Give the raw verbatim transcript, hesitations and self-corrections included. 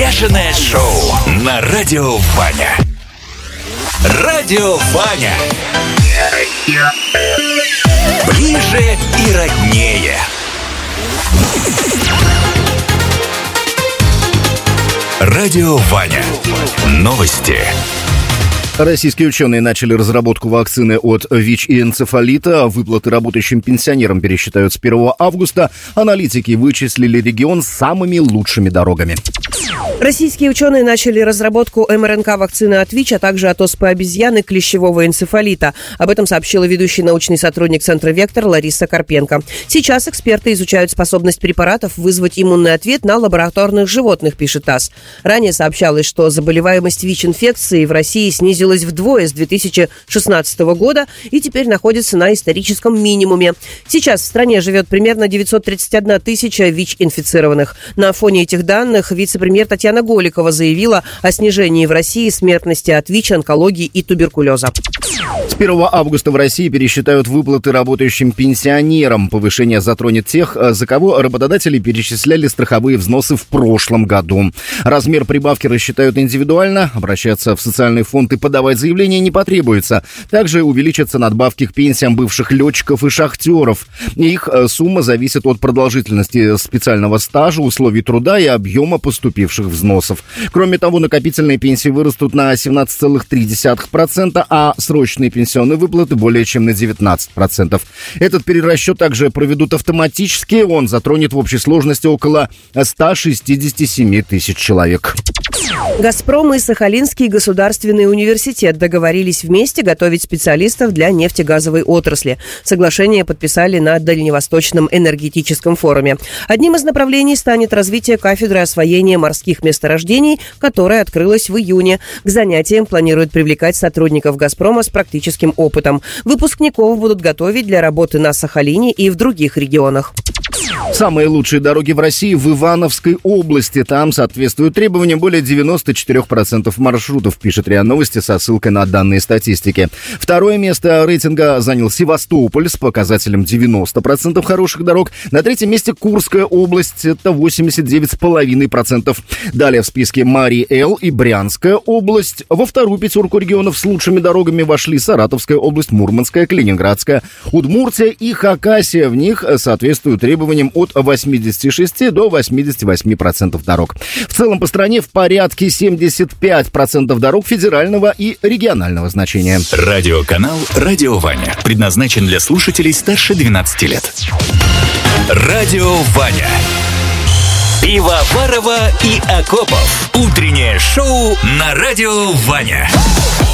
Заряженное шоу на Радио Ваня. Радио Ваня. Ближе и роднее. Радио Ваня. Новости. Российские ученые начали разработку вакцины от ВИЧ и энцефалита. Выплаты работающим пенсионерам пересчитают с первого августа. Аналитики вычислили регион с самыми лучшими дорогами. Российские ученые начали разработку эм эр эн ка-вакцины от ВИЧ, а также от оспы обезьяны, клещевого энцефалита. Об этом сообщила ведущий научный сотрудник Центра «Вектор» Лариса Карпенко. Сейчас эксперты изучают способность препаратов вызвать иммунный ответ на лабораторных животных, пишет ТАСС. Ранее сообщалось, что заболеваемость ВИЧ-инфекцией в России снизилась вдвое с две тысячи шестнадцатого года и теперь находится на историческом минимуме. Сейчас в стране живет примерно девятьсот тридцать одна тысяча ВИЧ-инфицированных. На фоне этих данных вице-премьер Татьяна Голикова заявила о снижении в России смертности от ВИЧ, онкологии и туберкулеза. С первого августа в России пересчитают выплаты работающим пенсионерам. Повышение затронет тех, за кого работодатели перечисляли страховые взносы в прошлом году. Размер прибавки рассчитают индивидуально. Обращаться в социальный фонд и подавать заявление не потребуется. Также увеличатся надбавки к пенсиям бывших летчиков и шахтеров. Их сумма зависит от продолжительности специального стажа, условий труда и объема поступивших взносов. Кроме того, накопительные пенсии вырастут на семнадцать целых три десятых процента, а срочные пенсионные выплаты более чем на девятнадцать процентов. Этот перерасчет также проведут автоматически. Он затронет в общей сложности около ста шестидесяти семи тысяч человек. «Газпром» и Сахалинский государственный университет договорились вместе готовить специалистов для нефтегазовой отрасли. Соглашение подписали на Дальневосточном энергетическом форуме. Одним из направлений станет развитие кафедры освоения морских месторождений, которая открылась в июне. К занятиям планируют привлекать сотрудников «Газпрома» с практическим опытом. Выпускников будут готовить для работы на Сахалине и в других регионах. Самые лучшие дороги в России в Ивановской области. Там соответствуют требованиям более девяносто четыре процента маршрутов, пишет РИА Новости со ссылкой на данные статистики. Второе место рейтинга занял Севастополь с показателем девяносто процентов хороших дорог. На третьем месте Курская область, это восемьдесят девять целых пять десятых процента. Далее в списке Марий-Эл и Брянская область. Во вторую пятерку регионов с лучшими дорогами вошли Саратовская область, Мурманская, Калининградская, Удмуртия и Хакасия. В них соответствуют требованиям от восьмидесяти шести до восьмидесяти восьми процентов дорог. В целом по стране в порядке семьдесят пять процентов дорог федерального и регионального значения. Радиоканал «Радио Ваня» предназначен для слушателей старше двенадцати лет. Радио Ваня. Пивоварова и Акопов. Утреннее шоу на Радио Ваня.